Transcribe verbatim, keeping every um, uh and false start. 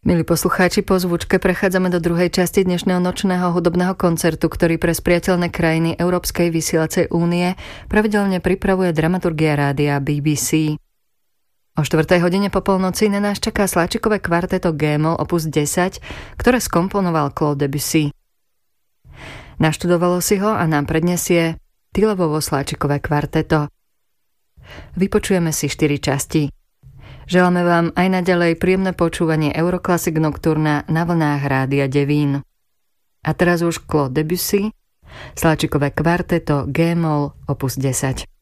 Milí poslucháči, po zvučke prechádzame do druhej časti dnešného nočného hudobného koncertu, ktorý pre spriateľné krajiny Európskej vysielacej únie pravidelne pripravuje dramaturgia rádia bé bé cé. O štvrtej hodine po polnoci na nás čaká sláčikové kvarteto G-moll opus desať, ktoré skomponoval Claude Debussy. Naštudovalo si ho a nám predniesie Tylovovo sláčikové kvarteto. Vypočujeme si štyri časti. Želáme vám aj naďalej príjemné počúvanie Euroclassic Nocturna na vlnách Rádia Devín. A teraz už Claude Debussy, sláčikové kvarteto G-moll opus desať.